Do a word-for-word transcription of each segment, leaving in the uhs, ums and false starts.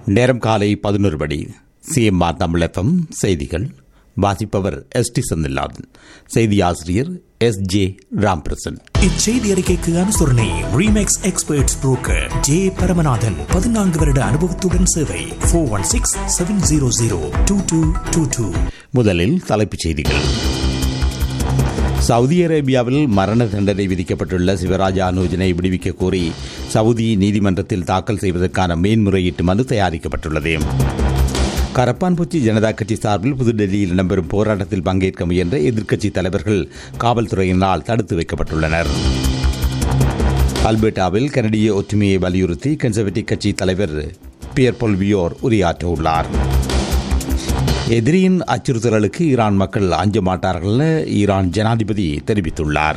நேரம் காலை பதினொரு மணி. சிஎம்ஆர் தமிழகம் செய்திகள் வாசிப்பவர் எஸ் டி செந்தில்நாதன். செய்தி ஆசிரியர் எஸ் ஜே ராம்பிரசன். இச்செய்தி அறிக்கைக்கு அனுசரணை remakes experts broker J Paramanathan. பதினான்கு வருட அனுபவத்துடன் சேவை. Four one six seven zero zero two two two two. முதலில் தலைப்புச் செய்திகள். சவுதி அரேபியாவில் மரண தண்டனை விதிக்கப்பட்டுள்ள சிவராஜா அனுஜனை விடுவிக்க கோரி சவுதி நீதிமன்றத்தில் தாக்கல் செய்வதற்கான மேன்முறையீட்டு மனு தயாரிக்கப்பட்டுள்ளது. கரப்பான்பூச்சி ஜனதா கட்சி சார்பில் புதுடெல்லியில் இடம்பெறும் போராட்டத்தில் பங்கேற்க முயன்ற எதிர்க்கட்சித் தலைவர்கள் காவல்துறையினால் தடுத்து வைக்கப்பட்டுள்ளனர். அல்பர்டாவில் கனடிய ஒற்றுமையை வலியுறுத்தி கன்சர்வேட்டிவ் கட்சி தலைவர் பியர் பொல்வியோர் உரையாற்ற உள்ளார். எதிரியின் அச்சுறுத்தலுக்கு ஈரான் மக்கள் அஞ்ச மாட்டார்கள் என ஈரான் ஜனாதிபதி தெரிவித்துள்ளார்.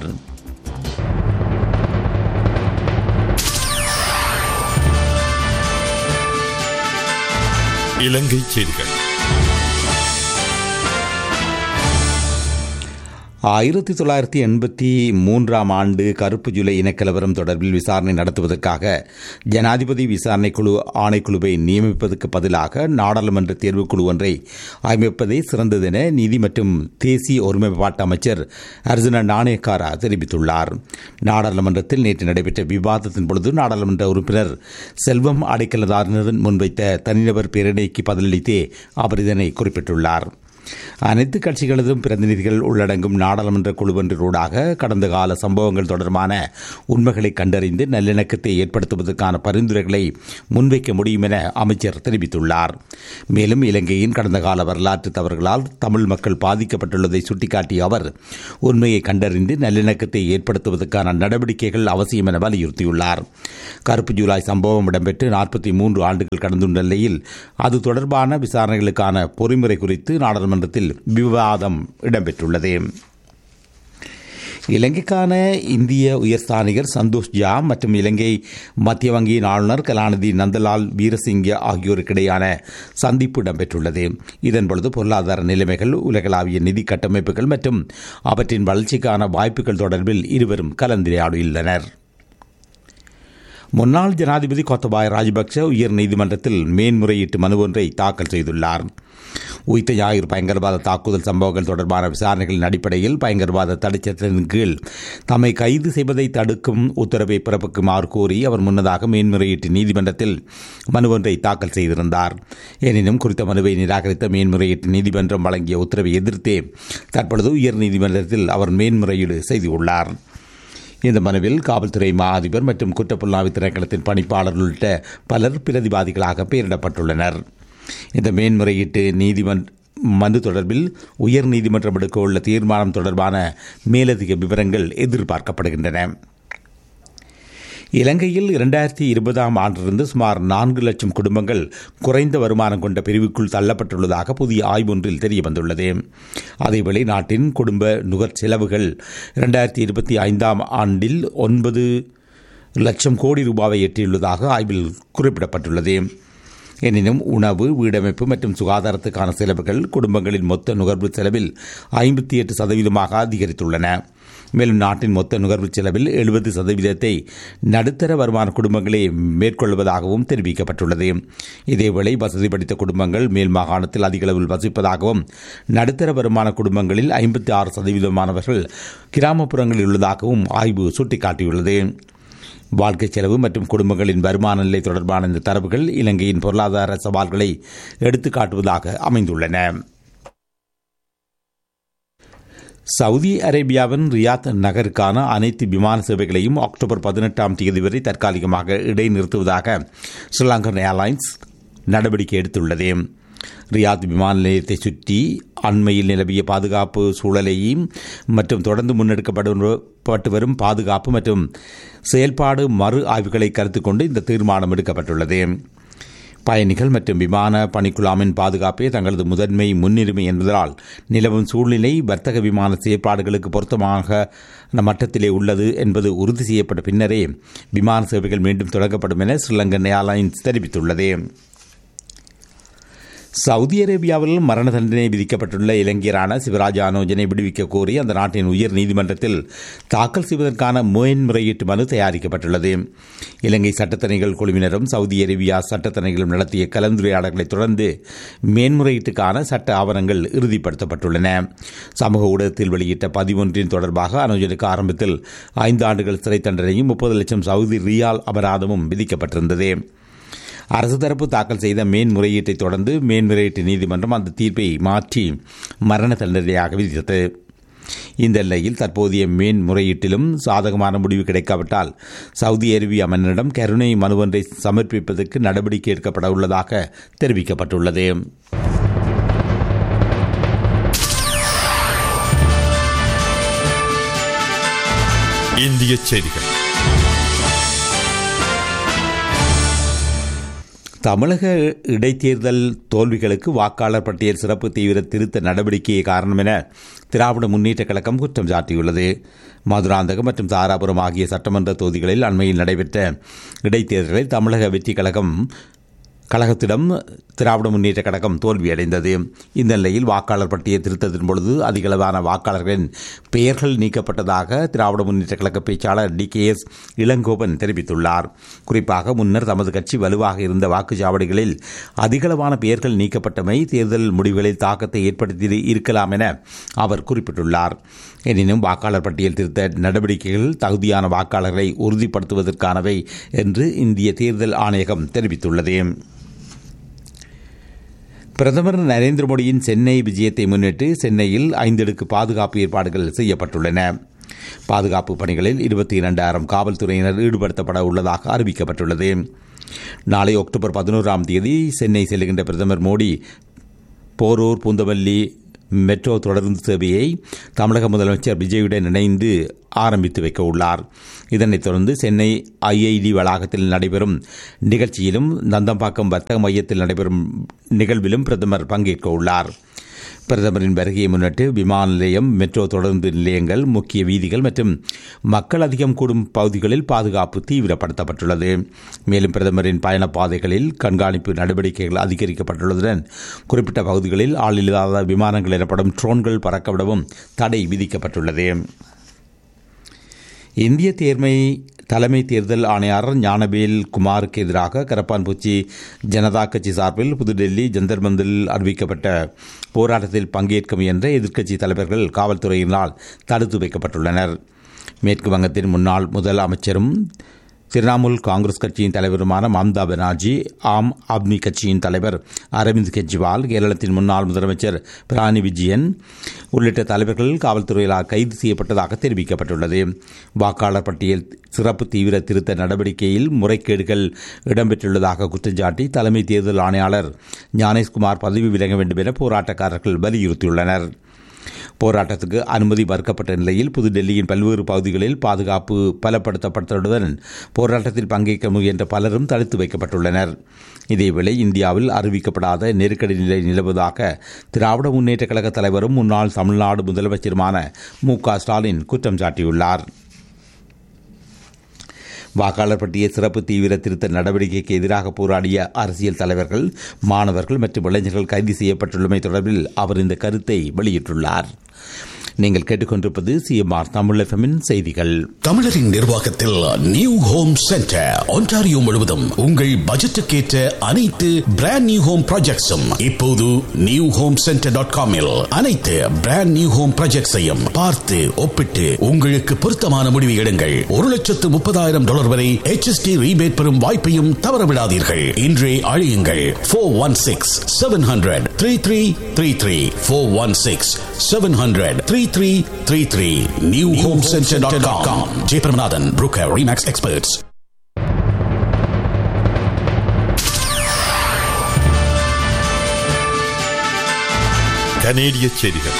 இலங்கை செய்திகள். ஆயிரத்தி தொள்ளாயிரத்தி எண்பத்தி மூன்றாம் ஆண்டு கருப்பு ஜூலை இனக்கலவரம் தொடர்பில் விசாரணை நடத்துவதற்காக ஜனாதிபதி விசாரணை குழு ஆணைக்குழுவை நியமிப்பதற்கு பதிலாக நாடாளுமன்ற தேர்வுக்குழு ஒன்றை அமைப்பதே சிறந்தது என நீதி மற்றும் தேசிய ஒருமைப்பாட்டு அமைச்சர் அர்ஜுன நாணயக்காரா தெரிவித்துள்ளார். நாடாளுமன்றத்தில் நேற்று நடைபெற்ற விவாதத்தின் பொழுது நாடாளுமன்ற உறுப்பினர் செல்வம் அடைக்கலதாரனுடன் முன்வைத்த தனிநபர் பிரேரணைக்கு பதிலளித்தே அவர் இதனை குறிப்பிட்டுள்ளார். அனைத்து கட்சிகளதும் பிரதிநிதிகள் உள்ளடங்கும் நாடாளுமன்ற குழுவொன்றூடாக கடந்த கால சம்பவங்கள் தொடர்பான உண்மைகளை கண்டறிந்து நல்லிணக்கத்தை ஏற்படுத்துவதற்கான பரிந்துரைகளை முன்வைக்க முடியும் என அமைச்சர் தெரிவித்துள்ளார். மேலும் இலங்கையின் கடந்த கால வரலாற்று தவறுகளால் தமிழ் மக்கள் பாதிக்கப்பட்டுள்ளதை சுட்டிக்காட்டிய அவர் உண்மையை கண்டறிந்து நல்லிணக்கத்தை ஏற்படுத்துவதற்கான நடவடிக்கைகள் அவசியம் என வலியுறுத்தியுள்ளார். கருப்பு ஜூலாய் சம்பவம் இடம்பெற்று நாற்பத்தி மூன்று ஆண்டுகள் கடந்துள்ள நிலையில் அது தொடர்பான விசாரணைகளுக்கான பொறிமுறை குறித்து நாடாளுமன்ற விவாதம் இடம்பெற்றுள்ளது. இலங்கைக்கான இந்திய உயர்ஸ்தானிகர் சந்தோஷ் ஜா மற்றும் இலங்கை மத்திய வங்கியின் ஆளுநர் கலாநிதி நந்தலால் வீரசிங்க ஆகியோருக்கிடையான சந்திப்பு இடம்பெற்றுள்ளது. இதன்பொழுது பொருளாதார நிலைமைகள், உலகளாவிய நிதி கட்டமைப்புகள் மற்றும் அவற்றின் வளர்ச்சிக்கான வாய்ப்புகள் தொடர்பில் இருவரும் கலந்துரையாடியுள்ளனர். முன்னாள் ஜனாதிபதி கோத்தபாய ராஜபக்ச உயர் நீதிமன்றத்தில் மேன்முறையீட்டு மனு ஒன்றை தாக்கல் செய்துள்ளார். உயிர்த்த ஞாயிறு பயங்கரவாத தாக்குதல் சம்பவங்கள் தொடர்பான விசாரணைகளின் அடிப்படையில் பயங்கரவாத தடைச்சட்டத்தின் கீழ் தம்மை கைது செய்வதை தடுக்கும் உத்தரவை பிறப்பிக்குமாறு கோரி அவர் முன்னதாக மேன்முறையீட்டு நீதிமன்றத்தில் மனு ஒன்றை தாக்கல் செய்திருந்தார். எனினும் குறித்த மனுவை நிராகரித்த மேன்முறையீட்டு நீதிமன்றம் வழங்கிய உத்தரவை எதிர்த்தே தற்பொழுது உயர் நீதிமன்றத்தில் அவர் மேன்முறையீடு செய்துள்ளார். இந்த மனுவில் காவல்துறை மா அதிபர் மற்றும் குற்றப்புலனாய்வு திணைக்களத்தின் பணிப்பாளர் உள்ளிட்ட பலர் பிரதிவாதிகளாக பெயரிடப்பட்டுள்ளனர். இந்த மேன்முறையீட்டு நீதிமன்ற மனு தொடர்பில் உயர் நீதிமன்றம் எடுக்க உள்ள தீர்மானம் தொடர்பான மேலதிக விவரங்கள் எதிர்பார்க்கப்படுகின்றன. இலங்கையில் இரண்டாயிரத்தி இருபதாம் ஆண்டிலிருந்து சுமார் நான்கு லட்சம் குடும்பங்கள் குறைந்த வருமானம் கொண்ட பிரிவுக்குள் தள்ளப்பட்டுள்ளதாக புதிய ஆய்வு ஒன்றில் தெரியவந்துள்ளது. அதேவேளை நாட்டின் குடும்ப நுகர் செலவுகள் இரண்டாயிரத்தி இருபத்தி ஐந்தாம் ஆண்டில் ஒன்பது லட்சம் கோடி ரூபாவை எட்டியுள்ளதாக ஆய்வில் குறிப்பிடப்பட்டுள்ளது. எனினும் உணவு, வீடமைப்பு மற்றும் சுகாதாரத்துக்கான செலவுகள் குடும்பங்களின் மொத்த நுகர்வு செலவில் ஐம்பத்தி எட்டு சதவீதமாக அதிகரித்துள்ளன. மேலும் நாட்டின் மொத்த நுகர்வு செலவில் எழுபது சதவீதத்தை நடுத்தர வருமான குடும்பங்களே மேற்கொள்வதாகவும் தெரிவிக்கப்பட்டுள்ளது. இதேவேளை வசதி படைத்த குடும்பங்கள் மேல் மாகாணத்தில் அதிக அளவில் வசிப்பதாகவும் நடுத்தர வருமான குடும்பங்களில் ஐம்பத்தி ஆறு சதவீதமானவர்கள் கிராமப்புறங்களில் உள்ளதாகவும் ஆய்வு சுட்டிக்காட்டியுள்ளது. வாழ்க்கை செலவு மற்றும் குடும்பங்களின் வருமான நிலை தொடர்பான இந்த தரவுகள் இலங்கையின் பொருளாதார சவால்களை எடுத்துக்காட்டுவதாக அமைந்துள்ளன. சவுதி அரேபியாவின் ரியாத் நகருக்கான அனைத்து விமான சேவைகளையும் அக்டோபர் பதினெட்டாம் தேதி வரை தற்காலிகமாக இடைநிறுத்துவதாக ஸ்ரீலங்கன் ஏர்லைன்ஸ் நடவடிக்கை எடுத்துள்ளது. ரியாத் விமான நிலையத்தை சுற்றி அண்மையில் நிலவிய பாதுகாப்பு சூழலையும் மற்றும் தொடர்ந்து முன்னெடுக்கப்பட்டு வரும் பாதுகாப்பு மற்றும் செயல்பாடு மறு ஆய்வுகளை கருத்தில் கொண்டு இந்த தீர்மானம் எடுக்கப்பட்டுள்ளது. பயணிகள் மற்றும் விமான பணிக்குழாமின் பாதுகாப்பே தங்களது முதன்மை முன்னுரிமை என்பதால் நிலவும் சூழ்நிலை வர்த்தக விமான செயற்பாடுகளுக்கு பொருத்தமாக மட்டத்திலே உள்ளது என்பது உறுதி செய்யப்பட்ட பின்னரே விமான சேவைகள் மீண்டும் தொடங்கப்படும் என ஸ்ரீலங்கன் ஏர்லைன்ஸ் தெரிவித்துள்ளது. சவுதி அரேபியாவில் மரண தண்டனை விதிக்கப்பட்டுள்ள இலங்கையரான சிவராஜ் அனோஜனை விடுவிக்க கோரி அந்த நாட்டின் உயர் நீதிமன்றத்தில் தாக்கல் செய்வதற்கான மேன்முறையீட்டு மனு தயாரிக்கப்பட்டுள்ளது. இலங்கை சட்டத்தணிகள் குழுவினரும் சவுதி அரேபியா சட்டத்தணிகளும் நடத்திய கலந்துரையாடல்களை தொடர்ந்து மேன்முறையீட்டுக்கான சட்ட ஆவணங்கள் இறுதிப்படுத்தப்பட்டுள்ளன. சமூக ஊடகத்தில் வெளியிட்ட பதிவொன்றின் தொடர்பாக அனோஜனுக்கு ஆரம்பத்தில் ஐந்து ஆண்டுகள் சிறை தண்டனையும் முப்பது லட்சம் சவுதி ரியால் அபராதமும் விதிக்கப்பட்டிருந்தது. அரசு தரப்பு தாக்கல் செய்த மேன்முறையீட்டை தொடர்ந்து மேன்முறையீட்டு நீதிமன்றம் அந்த தீர்ப்பை மாற்றி மரண தண்டனையாக விதித்தது. இந்த நிலையில் தற்போதைய மேன்முறையீட்டிலும் சாதகமான முடிவு கிடைக்காவிட்டால் சவுதி அரேபியா மன்னரிடம் கருணை மனு ஒன்றை சமர்ப்பிப்பதற்கு நடவடிக்கை எடுக்கப்பட உள்ளதாக தெரிவிக்கப்பட்டுள்ளது. இந்திய செய்திகள். தமிழக இடைத்தேர்தல் தோல்விகளுக்கு வாக்காளர் பட்டியல் சிறப்பு தீவிர திருத்த நடவடிக்கையே காரணம் என திராவிட முன்னேற்றக் கழகம் குற்றம் சாட்டியுள்ளது. மதுராந்தகம் மற்றும் தாராபுரம் ஆகிய சட்டமன்ற தொகுதிகளில் அண்மையில் நடைபெற்ற இடைத்தேர்தலில் தமிழக வெற்றி கழகம் கழகத்திடம் திராவிட முன்னேற்றக் கழகம் தோல்வியடைந்தது. இந்த நிலையில் வாக்காளர் பட்டியல் திருத்தத்தின் பொழுது அதிகளவான வாக்காளர்களின் பெயர்கள் நீக்கப்பட்டதாக திராவிட முன்னேற்றக் கழக பேச்சாளர் டி கே எஸ் இளங்கோவன் தெரிவித்துள்ளார். குறிப்பாக முன்னர் தமது கட்சி வலுவாக இருந்த வாக்குச்சாவடிகளில் அதிகளவான பெயர்கள் நீக்கப்பட்டமை தேர்தல் முடிவுகளில் தாக்கத்தை ஏற்படுத்தி இருக்கலாம் என அவர் குறிப்பிட்டுள்ளார். எனினும் வாக்காளர் பட்டியல் திருத்த நடவடிக்கைகள் தகுதியான வாக்காளர்களை உறுதிப்படுத்துவதற்கானவை என்று இந்திய தேர்தல் ஆணையகம் தெரிவித்துள்ளது. பிரதமர் நரேந்திர மோடியின் சென்னை விஜயத்தை முன்னிட்டு சென்னையில் ஐந்தடுக்கு பாதுகாப்பு ஏற்பாடுகள் செய்யப்பட்டுள்ளன. பாதுகாப்பு பணிகளில் இருபத்தி இரண்டாயிரம் காவல்துறையினர் ஈடுபடுத்தப்பட உள்ளதாக அறிவிக்கப்பட்டுள்ளது. நாளை அக்டோபர் பதினோராம் தேதி சென்னை செல்கின்ற பிரதமர் மோடி போரூர் பூந்தமல்லி மெட்ரோ தொடருந்து சேவையை தமிழக முதலமைச்சர் விஜயுடன் இணைந்து ஆரம்பித்து வைக்க உள்ளார். இதனைத் தொடர்ந்து சென்னை ஐஐடி வளாகத்தில் நடைபெறும் நிகழ்ச்சியிலும் நந்தம்பாக்கம் வர்த்தக மையத்தில் நடைபெறும் நிகழ்விலும் பிரதமர் பங்கேற்க உள்ளார். பிரதமரின் வருகையை முன்னிட்டு விமான நிலையம், மெட்ரோ தொடருந்து நிலையங்கள், முக்கிய வீதிகள் மற்றும் மக்கள் அதிகம் கூடும் பகுதிகளில் பாதுகாப்பு தீவிரப்படுத்தப்பட்டுள்ளது. மேலும் பிரதமரின் பயணப் பாதைகளில் கண்காணிப்பு நடவடிக்கைகள் அதிகரிக்கப்பட்டுள்ளதுடன் குறிப்பிட்ட பகுதிகளில் ஆளில்லாத விமானங்கள் எனப்படும் ட்ரோன்கள் பறக்கவிடவும் தடை விதிக்கப்பட்டுள்ளது. இந்திய தேர்மை தலைமை தேர்தல் ஆணையர் ஞானவேல் குமாருக்கு எதிராக கரப்பான்பூச்சி ஜனதா கட்சி சார்பில் புதுடெல்லி ஜந்தர் மந்திரில் அறிவிக்கப்பட்ட போராட்டத்தில் பங்கேற்க முயன்ற எதிர்க்கட்சி தலைவர்கள் காவல்துறையினால் தடுத்து வைக்கப்பட்டுள்ளனர். மேற்கு வங்கத்தின் முன்னாள் முதல் அமைச்சரும் திரிணாமுல் காங்கிரஸ் கட்சியின் தலைவருமான மம்தா பானர்ஜி, ஆம் ஆத்மி கட்சியின் தலைவர் அரவிந்த் கெஜ்ரிவால், கேரளத்தின் முன்னாள் முதலமைச்சர் பிரானி விஜயன் உள்ளிட்ட தலைவர்கள் காவல்துறையால் கைது செய்யப்பட்டதாக தெரிவிக்கப்பட்டுள்ளது. வாக்காளர் பட்டியல் சிறப்பு தீவிர திருத்த நடவடிக்கையில் முறைகேடுகள் இடம்பெற்றுள்ளதாக குற்றச்சாட்டி தலைமை தேர்தல் ஆணையாளர் ஞானேஷ்குமார் பதவி விலக வேண்டும் என போராட்டக்காரர்கள் வலியுறுத்தியுள்ளனர். போராட்டத்துக்கு அனுமதி மறுக்கப்பட்ட நிலையில் புதுடெல்லியின் பல்வேறு பகுதிகளில் பாதுகாப்பு பலப்படுத்தப்பட்டதுடன் போராட்டத்தில் பங்கேற்க முயன்ற பலரும் தடுத்து வைக்கப்பட்டுள்ளனர். இதேவேளை இந்தியாவில் அறிவிக்கப்படாத நெருக்கடி நிலை நிலவுவதாக திராவிட முன்னேற்றக் கழக தலைவரும் முன்னாள் தமிழ்நாடு முதலமைச்சருமான மு க ஸ்டாலின் குற்றம் சாட்டியுள்ளார். வாக்காளர் பட்டியல் சிறப்பு தீவிர திருத்த நடவடிக்கைக்கு எதிராக போராடிய அரசியல் தலைவர்கள், மாணவர்கள் மற்றும் இளைஞர்கள் கைது செய்யப்பட்டுள்ளமை தொடர்பில் அவர் இந்த கருத்தை வெளியிட்டுள்ளார். நீங்கள் கேட்டுக்கொண்டிருப்பது சிஎம்ஆர் தமிழ் எஃப்எம்மின் செய்திகள். தமிழரின் நிர்வாகத்தில் நியூ ஹோம் சென்டர் ஒன்டாரியோ முழுவதும் உங்கள் பட்ஜெட்டுக்கேற்ற அனைத்து பிராண்ட் நியூ ஹோம் ப்ராஜெக்ட்ஸும் இப்போது நியூ ஹோம் சென்டர் டாட் காமில் அனைத்து பிராண்ட் நியூ ஹோம் ப்ராஜெக்ட்ஸையும் பார்த்து ஒப்பிட்டு உங்களுக்கு பொருத்தமான முடிவு எடுங்கள். ஒரு லட்சத்து முப்பதாயிரம் டாலர் வரை எச் எஸ் டி ரீபேட் பெறும் வாய்ப்பையும் தவறவிடாதீர்கள். இன்றே அழையுங்கள் four one six seven hundred three three three three four one six seven hundred three three three three new home centre dot com. J Paramanathan, broker, remakes experts. கனேடிய செய்திகள்.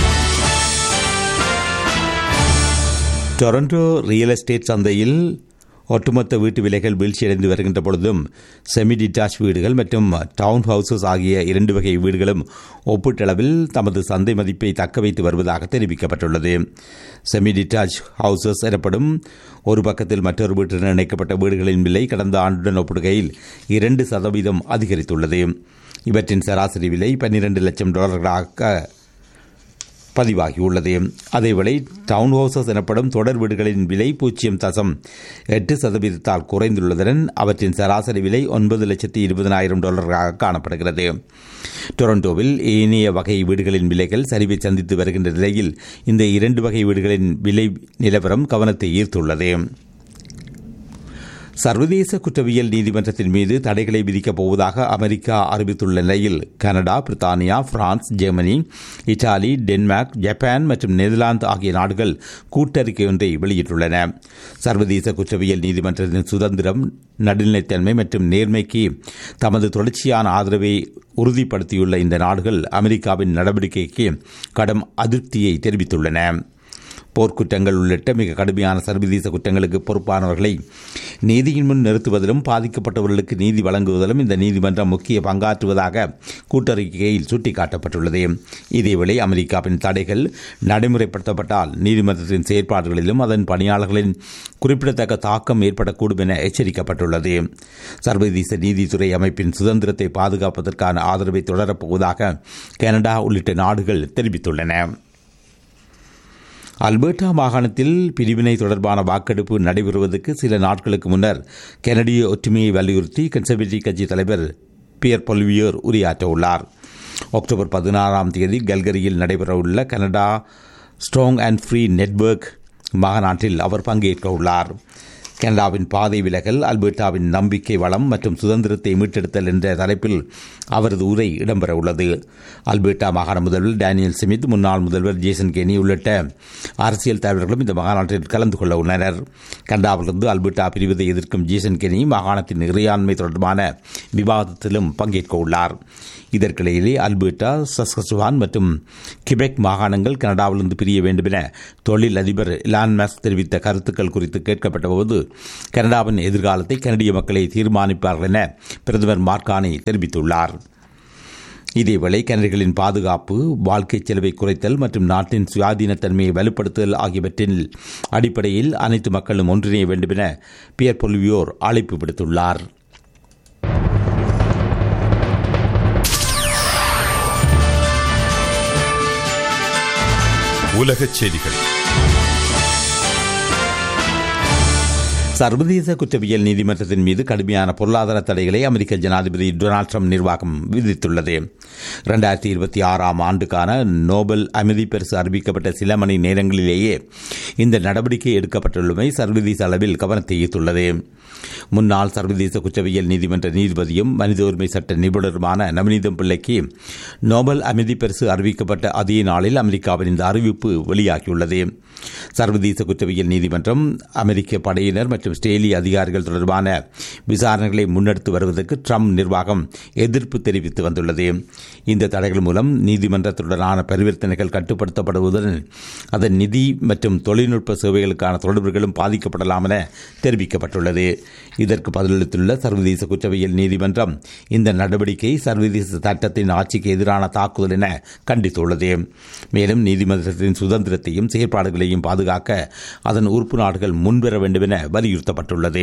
Toronto real estate சந்தையில் ஒட்டுமொத்த வீட்டு விலைகள் வீழ்ச்சியடைந்து வருகின்ற பொழுதும் செமி டிட்டாச் வீடுகள் மற்றும் டவுன் ஹவுசஸ் ஆகிய இரண்டு வகை வீடுகளும் ஒப்பீட்டளவில் தமது சந்தை மதிப்பை தக்க வைத்து வருவதாக தெரிவிக்கப்பட்டுள்ளது. செமி டிட்டாச் ஹவுசஸ் எனப்படும் ஒரு பக்கத்தில் மற்றொரு வீட்டுடன் இணைக்கப்பட்ட வீடுகளின் விலை கடந்த ஆண்டுடன் ஒப்பிடுகையில் இரண்டு சதவீதம் அதிகரித்துள்ளது. இவற்றின் சராசரி விலை பன்னிரண்டு லட்சம் டாலர்களாக பதிவாகியுள்ளது. அதேவேளை டவுன் ஹவுசஸ் எனப்படும் தொடர் வீடுகளின் விலை பூஜ்ஜியம் தசம் எட்டு சதவீதத்தால் குறைந்துள்ளதுடன் அவற்றின் சராசரி விலை ஒன்பது லட்சத்தி இருபதனாயிரம் டாலர்களாக காணப்படுகிறது. டொரண்டோவில் ஏனைய வகை வீடுகளின் விலைகள் சரிவை சந்தித்து வருகின்ற நிலையில் இந்த இரண்டு வகை வீடுகளின் விலை நிலவரம் கவனத்தை ஈர்த்துள்ளது. சர்வதேச குற்றவியல் நீதிமன்றத்தின் மீது தடைகளை விதிக்கப் போவதாக அமெரிக்கா அறிவித்துள்ள நிலையில் கனடா, பிரித்தானியா, France, Germany, Italy, Denmark, Japan மற்றும் நெதர்லாந்து ஆகிய நாடுகள் கூட்டறிக்கை ஒன்றை வெளியிட்டுள்ளன. சர்வதேச குற்றவியல் நீதிமன்றத்தின் சுதந்திரம், நடுநிலைத்தன்மை மற்றும் நேர்மைக்கு தமது தொடர்ச்சியான ஆதரவை உறுதிப்படுத்தியுள்ள இந்த நாடுகள் அமெரிக்காவின் நடவடிக்கைக்கு கடும் அதிருப்தியை தெரிவித்துள்ளன. போர்க்குற்றங்கள் உள்ளிட்ட மிக கடுமையான சர்வதேச குற்றங்களுக்கு பொறுப்பானவர்களை நீதியின் முன் நிறுத்துவதிலும் பாதிக்கப்பட்டவர்களுக்கு நீதி வழங்குவதிலும் இந்த நீதிமன்றம் முக்கிய பங்காற்றுவதாக கூட்டறிக்கையில் சுட்டிக்காட்டப்பட்டுள்ளது. இதேவேளை அமெரிக்காவின் தடைகள் நடைமுறைப்படுத்தப்பட்டால் நீதிமன்றத்தின் செயற்பாடுகளிலும் அதன் பணியாளர்களின் குறிப்பிடத்தக்க தாக்கம் ஏற்படக்கூடும் என எச்சரிக்கப்பட்டுள்ளது. சர்வதேச நீதித்துறை அமைப்பின் சுதந்திரத்தை பாதுகாப்பதற்கான ஆதரவை தொடரப்போவதாக கனடா உள்ளிட்ட நாடுகள் தெரிவித்துள்ளன. அல்பர்டா மாகாணத்தில் பிரிவினை தொடர்பான வாக்கெடுப்பு நடைபெறுவதற்கு சில நாட்களுக்கு முன்னர் கனடிய ஒற்றுமையை வலியுறுத்தி கன்சர்வேட்டிவ் கட்சி தலைவர் பியர் பொலிவியர் உரையாற்றவுள்ளார். அக்டோபர் பதினாறாம் தேதி கல்கரியில் நடைபெறவுள்ள Canada strong and free network மாநாட்டில் அவர் பங்கேற்க உள்ளார். கனடாவின் பாதை விலகல், அல்பர்டாவின் நம்பிக்கை வளம் மற்றும் சுதந்திரத்தை மீட்டெடுத்தல் என்ற தலைப்பில் அவரது உரை இடம்பெற உள்ளது. அல்பர்டா மாகாண முதல்வர் டேனியல் ஸ்மித், முன்னாள் முதல்வர் ஜேசன் கெனி உள்ளிட்ட அரசியல் தலைவர்களும் இந்த மாநாட்டில் கலந்து கொள்ள உள்ளனர். கனடாவிலிருந்து அல்பர்டா பிரிவதை எதிர்க்கும் ஜேசன் கெனி மாகாணத்தின் இறையாண்மை தொடர்பான விவாதத்திலும் பங்கேற்க உள்ளார். இதற்கிடையிலே அல்பர்டா, சஸ்கச்சுவான் மற்றும் கிபெக் மாகாணங்கள் கனடாவிலிருந்து பிரிய வேண்டும் என தொழில் அதிபர் இலான் மஸ்க் தெரிவித்த கருத்துக்கள் குறித்து கேட்கப்பட்ட போது கனடாவின் எதிர்காலத்தை கனடிய மக்களை தீர்மானிப்பார்கள் என பிரதமர் மார்கானி தெரிவித்துள்ளார். இதேவேளை கனடிகளின் பாதுகாப்பு, வாழ்க்கை செலவை குறைத்தல் மற்றும் நாட்டின் சுயாதீனத்தன்மையை வலுப்படுத்துதல் ஆகியவற்றின் அடிப்படையில் அனைத்து மக்களும் ஒன்றிணைய வேண்டும் என பியர் பொலிவியோர் அழைப்பு விடுத்துள்ளார். உலகச் செய்திகள். சர்வதேச குற்றவியல் நீதிமன்றத்தின் மீது கடுமையான பொருளாதார தடைகளை அமெரிக்க ஜனாதிபதி டொனால்ட் ட்ரம்ப் நிர்வாகம் விதித்துள்ளது. இரண்டாயிரத்தி இருபத்தி ஆறாம் ஆண்டுக்கான நோபல் அமைதி பரிசு அறிவிக்கப்பட்ட சில மணி நேரங்களிலேயே இந்த நடவடிக்கை எடுக்கப்பட்டுள்ளமை சர்வதேச அளவில் கவனத்தை ஈர்த்துள்ளது. முன்னாள் சர்வதேச குற்றவியல் நீதிமன்ற நீதிபதியும் மனித உரிமை சட்ட நிபுணருமான நவநீதம் பிள்ளைக்கு நோபல் அமைதி பரிசு அறிவிக்கப்பட்ட அதே நாளில் அமெரிக்காவின் இந்த அறிவிப்பு வெளியாகியுள்ளது. சர்வதேச குற்றவியல் நீதிமன்றம் அமெரிக்க படையினர் மற்றும் ஸ்டேலி அதிகாரிகள் தொடர்பான விசாரணைகளை முன்னெடுத்து வருவதற்கு ட்ரம்ப் நிர்வாகம் எதிர்ப்பு தெரிவித்து வந்துள்ளது. இந்த தடைகள் மூலம் நீதிமன்றத்துடனான பரிவர்த்தனைகள் கட்டுப்படுத்தப்படுவதுடன் அதன் நிதி மற்றும் தொழில்நுட்ப சேவைகளுக்கான தொடர்புகளும் பாதிக்கப்படலாம் என தெரிவிக்கப்பட்டுள்ளது. இதற்கு பதிலளித்துள்ள சர்வதேச குற்றவியல் நீதிமன்றம் இந்த நடவடிக்கை சர்வதேச சட்டத்தின் ஆட்சிக்கு எதிரான தாக்குதல் என கண்டித்துள்ளது. மேலும் நீதிமன்றத்தின் சுதந்திரத்தையும் செயற்பாடுகளையும் பாதுகாக்க அதன் உறுப்பு நாடுகள் முன்வர வேண்டும் என வலியுறுத்தப்பட்டுள்ளது.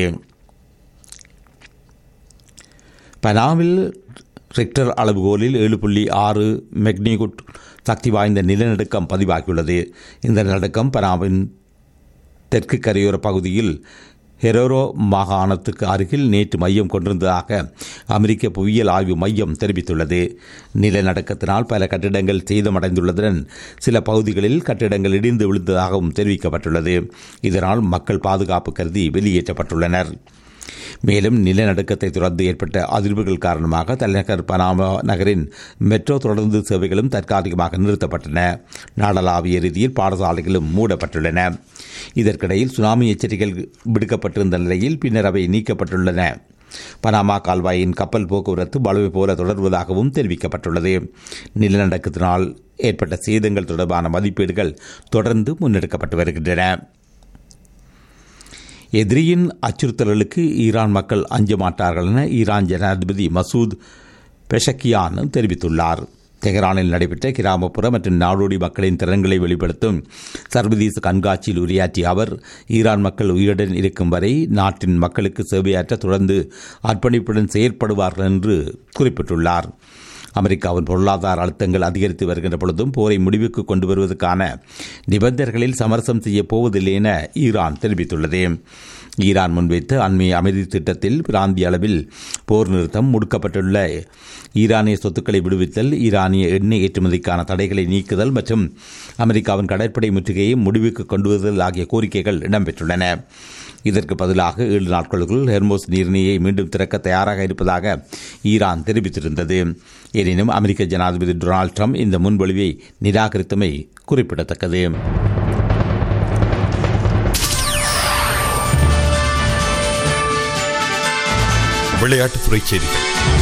பனாவில் ரிக்டர் அளவுகோலில் ஏழு புள்ளி ஆறு மெக்னிகுட் சக்தி வாய்ந்த நிலநடுக்கம் பதிவாகியுள்ளது. இந்த நிலநடுக்கம் பனாவின் தெற்கு கரையோர பகுதியில் ஹெரோரோ மாகாணத்துக்கு அருகில் நேற்று மையம் கொண்டிருந்ததாக அமெரிக்க புவியியல் ஆய்வு மையம் தெரிவித்துள்ளது. நிலநடுக்கத்தினால் பல கட்டிடங்கள் சேதமடைந்துள்ளதுடன் சில பகுதிகளில் கட்டிடங்கள் இடிந்து விழுந்ததாகவும் தெரிவிக்கப்பட்டுள்ளது. இதனால் மக்கள் பாதுகாப்பு கருதி வெளியேற்றப்பட்டுள்ளனர். மேலும் நிலநடுக்கத்தை தொடர்ந்து ஏற்பட்ட அதிர்வுகள் காரணமாக தலைநகர் பனாமா நகரின் மெட்ரோ தொடர்ந்து சேவைகளும் தற்காலிகமாக நிறுத்தப்பட்டன. நாடளாவிய ரீதியில் பாடசாலைகளும் மூடப்பட்டுள்ளன. இதற்கிடையில் சுனாமி எச்சரிக்கைகள் விடுக்கப்பட்டிருந்த நிலையில் பின்னர் அவை நீக்கப்பட்டுள்ளன. பனாமா கால்வாயின் கப்பல் போக்குவரத்து வலுவை போல தொடர்வதாகவும் தெரிவிக்கப்பட்டுள்ளது. நிலநடுக்கத்தினால் ஏற்பட்ட சேதங்கள் தொடர்பான மதிப்பீடுகள் தொடர்ந்து முன்னெடுக்கப்பட்டு வருகின்றன. எதிரியின் அச்சுறுத்தல்களுக்கு ஈரான் மக்கள் அஞ்ச மாட்டார்கள் என ஈரான் ஜனாதிபதி மசூத் பெஷக்கியான் தெரிவித்துள்ளார். தெஹரானில் நடைபெற்ற கிராமப்புற மற்றும் நாடோடி மக்களின் திறன்களை வெளிப்படுத்தும் சர்வதேச கண்காட்சியில் உரையாற்றிய அவர், ஈரான் மக்கள் உயிருடன் இருக்கும் வரை நாட்டின் மக்களுக்கு சேவையாற்ற தொடர்ந்து அர்ப்பணிப்புடன் செயற்படுவார்கள் என்று குறிப்பிட்டுள்ளார். அமெரிக்காவின் பொருளாதார அழுத்தங்கள் அதிகரித்து வருகின்ற பொழுதும் போரை முடிவுக்கு கொண்டு வருவதற்கான நிபந்தனைகளில் சமரசம் செய்யப் போவதில்லை என ஈரான் தெரிவித்துள்ளது. ஈரான் முன்வைத்த அண்மைய அமைதி திட்டத்தில் பிராந்திய அளவில் போர் நிறுத்தம், முடுக்கப்பட்டுள்ள ஈரானிய சொத்துக்களை விடுவித்தல், ஈரானிய எண்ணெய் ஏற்றுமதிக்கான தடைகளை நீக்குதல் மற்றும் அமெரிக்காவின் கடற்படை முற்றுகையை முடிவுக்கு கொண்டு வருதல் ஆகிய கோரிக்கைகள் இடம்பெற்றுள்ளன. இதற்கு பதிலாக ஏழு நாட்களுக்குள் ஹெர்மோஸ் நீர்நிலையை மீண்டும் திறக்க தயாராக இருப்பதாக ஈரான் தெரிவித்திருந்தது. எனினும் அமெரிக்க ஜனாதிபதி டொனால்டு ட்ரம்ப் இந்த முன்மொழிவை நிராகரித்தமை குறிப்பிடத்தக்கது. விளையாட்டுத்துறை செய்திகள்.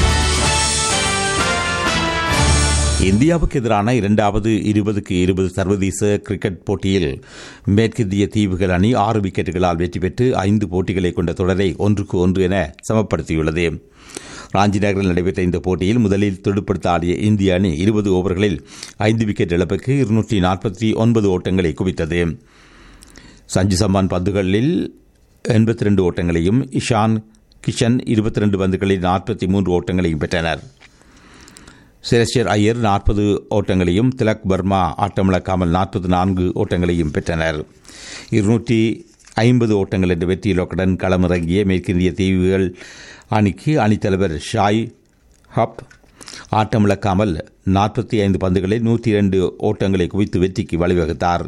இந்தியாவுக்கு எதிரான இரண்டாவது இருபதுக்கு இருபது சர்வதேச கிரிக்கெட் போட்டியில் மேற்கிந்திய தீவுகள் அணி ஆறு விக்கெட்டுகளால் வெற்றி பெற்று ஐந்து போட்டிகளை கொண்ட தொடரை ஒன்றுக்கு ஒன்று என சமப்படுத்தியுள்ளது. ராஞ்சி நகரில் நடைபெற்ற இந்த போட்டியில் முதலில் துடுப்படுத்த ஆடிய இந்திய அணி இருபது ஓவர்களில் ஐந்து விக்கெட் இழப்புக்கு இருநூற்றி நாற்பத்தி ஒன்பது ஓட்டங்களை குவித்தது. சஞ்சு சம்மான் பந்துகளில் எண்பத்தி ரெண்டு ஓட்டங்களையும் இஷான் கிஷன் இருபத்தி ரெண்டு பந்துகளில் நாற்பத்தி மூன்று ஓட்டங்களையும் பெற்றனர். செலஸ்டியர் ஐயர் நாற்பது ஓட்டங்களையும் திலக் வர்மா ஆட்டமிழக்காமல் நாற்பத்தி நான்கு ஓட்டங்களையும் பெற்றனர். இருநூற்றி ஐம்பது ஓட்டங்கள் என்ற வெற்றி இலக்குடன் களமிறங்கிய மேற்கிந்திய தீவுகள் அணிக்கு அணித்தலைவர் ஷாய் ஹப் ஆட்டமிழக்காமல் நாற்பத்தி ஐந்து பந்துகளில் நூற்றி இரண்டு ஓட்டங்களை குவித்து வெற்றிக்கு வழிவகுத்தார்.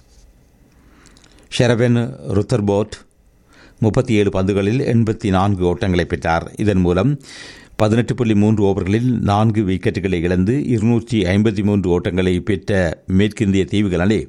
ஷெரவென் ருத்தர்போட் முப்பத்தி ஏழு பந்துகளில் எண்பத்தி நான்கு ஓட்டங்களை பெற்றார். இதன் மூலம் பதினெட்டு புள்ளி மூன்று ஓவர்களில் நான்கு விக்கெட்டுகளை இழந்து இருநூற்றி ஐம்பத்தி மூன்று ஓட்டங்களை பெற்ற மேற்கிந்திய தீவுகள் அணி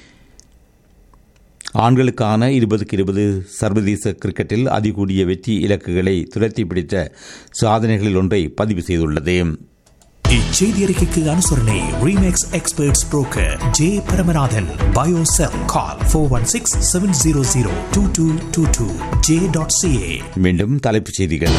ஆண்களுக்கான இருபதுக்கு இருபது சர்வதேச கிரிக்கெட்டில் அதிகூடிய வெற்றி இலக்குகளை துரத்தி பிடித்த சாதனைகளில் ஒன்றை பதிவு செய்துள்ளது. இச்செய்தி அறிக்கைக்கு அனுசரணை remakes experts broker J Paramanathan. Biocell call four one six seven zero zero two two two two J dot CA. மீண்டும் தலைப்புச் செய்திகள்.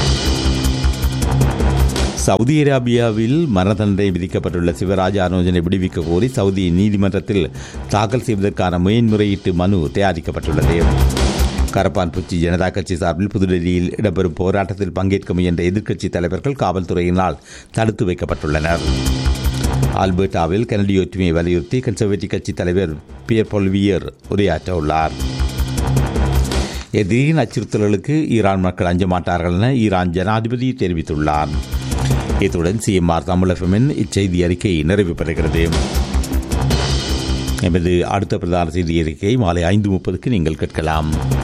சவுதி அரேபியாவில் மரண தண்டனை விதிக்கப்பட்டுள்ள சிவராஜ் அனுஜனை விடுவிக்க கோரி சவுதி நீதிமன்றத்தில் தாக்கல் செய்வதற்கான மேன்முறையீட்டு மனு தயாரிக்கப்பட்டுள்ளது. கரப்பான்பூச்சி ஜனதா கட்சி சார்பில் புதுடெல்லியில் இடம்பெறும் போராட்டத்தில் பங்கேற்க முயன்ற எதிர்க்கட்சி தலைவர்கள் காவல்துறையினால் தடுத்து வைக்கப்பட்டுள்ளனர். ஆல்பர்டாவில் கனடிய ஒற்றுமையை வலியுறுத்தி கன்சர்வேட்டிவ் கட்சி தலைவர் பியர் பொல்வியர் உரையாற்ற உள்ளார். எதிரியின் அச்சுறுத்தல்களுக்கு ஈரான் மக்கள் அஞ்ச மாட்டார்கள் என ஈரான் ஜனாதிபதி தெரிவித்துள்ளார். இத்துடன் சிஎம்ஆர் தமிழ் எஃப்எம்மின் இச்செய்தி அறிக்கை நிறைவு பெறுகிறது. எமது அடுத்த பிரதான செய்தி அறிக்கை மாலை ஐந்து முப்பதுக்கு நீங்கள் கேட்கலாம்.